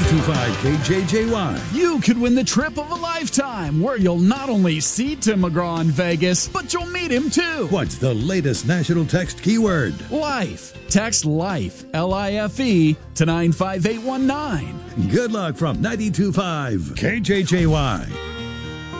92.5 KJJY. You could win the trip of a lifetime, where you'll not only see Tim McGraw in Vegas, but you'll meet him too. What's the latest national text keyword? Life. Text LIFE, L-I-F-E, to 95819. Good luck from 92.5 KJJY.